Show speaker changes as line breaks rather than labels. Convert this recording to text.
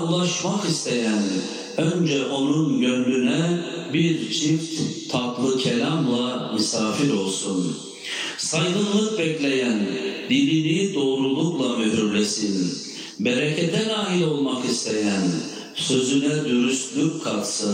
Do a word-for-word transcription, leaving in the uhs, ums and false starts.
ulaşmak isteyen, önce onun gönlüne bir çift tatlı kelamla misafir olsun. Saygınlık bekleyen, dilini doğrulukla mühürlesin. Berekete nail olmak isteyen, sözüne dürüstlük katsın.